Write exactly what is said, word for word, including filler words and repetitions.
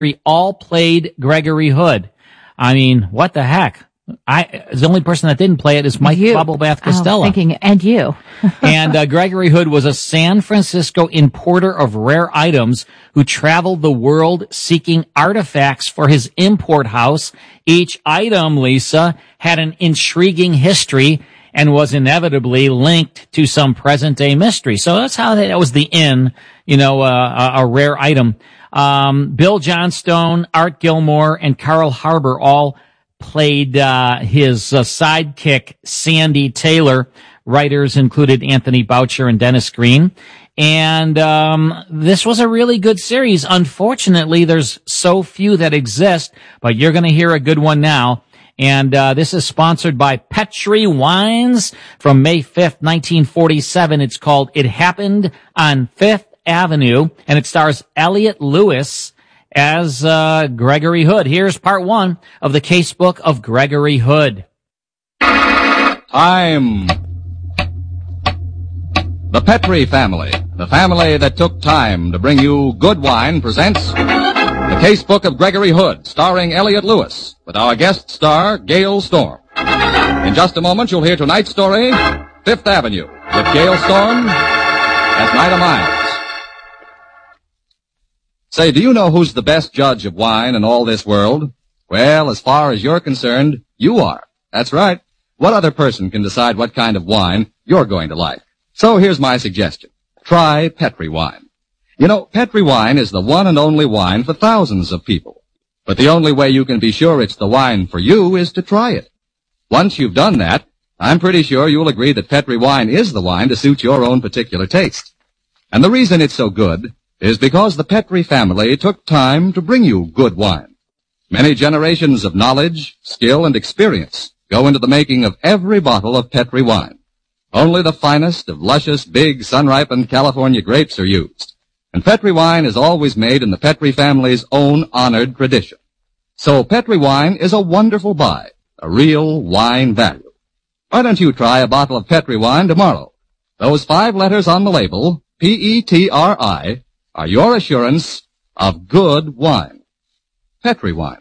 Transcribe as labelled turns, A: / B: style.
A: all played Gregory Hood. I mean, what the heck? I, the only person that didn't play it is Mike
B: You.
A: Bubblebath Costello.
B: Oh, thinking, and you.
A: and uh, Gregory Hood was a San Francisco importer of rare items who traveled the world seeking artifacts for his import house. Each item, Lisa, had an intriguing history and was inevitably linked to some present-day mystery. So that's how that was the in, you know, uh, a, a rare item. Um, Bill Johnstone, Art Gilmore, and Carl Harbour all played uh, his uh, sidekick, Sandy Taylor. Writers included Anthony Boucher and Dennis Green. And um this was a really good series. Unfortunately, there's so few that exist, but you're going to hear a good one now. And uh this is sponsored by Petri Wines from May fifth, nineteen forty-seven. It's called It Happened on Fifth Avenue, and it stars Elliot Lewis as uh Gregory Hood. Here's part one of the casebook of Gregory Hood.
C: Time. The Petri family, the family that took time to bring you good wine, presents the casebook of Gregory Hood, starring Elliot Lewis, with our guest star, Gale Storm. In just a moment, you'll hear tonight's story, Fifth Avenue, with Gale Storm as Nida Miles. Say, do you know who's the best judge of wine in all this world? Well, as far as you're concerned, you are. That's right. What other person can decide what kind of wine you're going to like? So here's my suggestion. Try Petri wine. You know, Petri wine is the one and only wine for thousands of people. But the only way you can be sure it's the wine for you is to try it. Once you've done that, I'm pretty sure you'll agree that Petri wine is the wine to suit your own particular taste. And the reason it's so good is because the Petri family took time to bring you good wine. Many generations of knowledge, skill, and experience go into the making of every bottle of Petri wine. Only the finest of luscious, big, sun-ripened California grapes are used. And Petri wine is always made in the Petri family's own honored tradition. So Petri wine is a wonderful buy, a real wine value. Why don't you try a bottle of Petri wine tomorrow? Those five letters on the label, P E T R I, are your assurance of good wine. Petri wine.